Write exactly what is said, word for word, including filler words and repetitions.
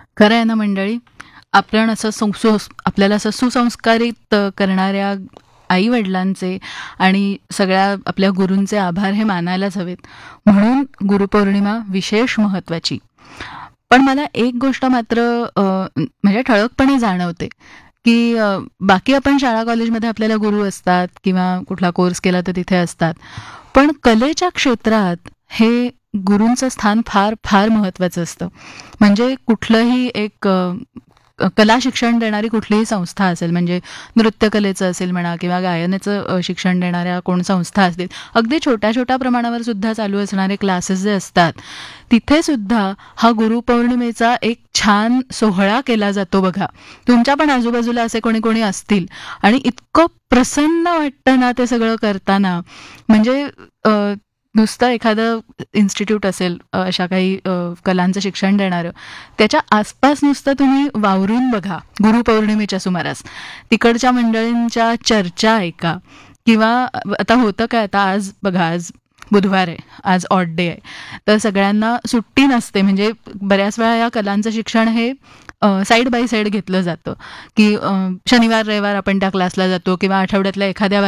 खरं आहे ना मंडळी. आपण असं संसो आपल्याला असं सुसंस्कारित अ, करणाऱ्या आई वडिलांचे आणि सगळ्या आपल्या गुरूंचे आभार हे मानायलाच हवेत. म्हणून गुरुपौर्णिमा विशेष महत्वाची. पण मला एक गोष्ट मात्र अ, म्हणजे ठळकपणे जाणवते की अ, बाकी आपण शाळा कॉलेजमध्ये आपल्याला गुरु असतात किंवा कुठला कोर्स केला तर तिथे असतात. पण कलेच्या क्षेत्रात हे गुरूंचं स्थान फार फार महत्वाचं असतं. म्हणजे कुठलंही एक अ, कला शिक्षण देणारी कुठलीही संस्था असेल, म्हणजे नृत्यकलेचं असेल म्हणा किंवा गायनाचं अ, शिक्षण देणाऱ्या कोण संस्था असतील, अगदी छोट्या छोट्या प्रमाणावर सुद्धा चालू असणारे क्लासेस जे असतात, तिथे सुद्धा हा गुरुपौर्णिमेचा एक छान सोहळा केला जातो बघा. तुमच्या पण आजूबाजूला असे कोणी कोणी असतील आणि इतकं प्रसन्न वाटतं ना ते सगळं करताना. म्हणजे अ, नुसतं एखादं इन्स्टिट्यूट असेल अ, अशा काही अ, कलांचं शिक्षण देणारं, त्याच्या आसपास नुसतं तुम्ही वावरून बघा गुरुपौर्णिमेच्या सुमारास. तिकडच्या मंडळींच्या चर्चा ऐका किंवा आता होतं काय, आता आज बघा, आज बुधवार आहे, आज ऑड डे आहे, तर सगळ्यांना सुट्टी नसते. म्हणजे बऱ्याच वेळा या कलांचं शिक्षण हे साईड बाय साईड घेतलं जातं की अ, शनिवार रविवार आपण त्या क्लासला जातो किंवा आठवड्यातल्या एखाद्या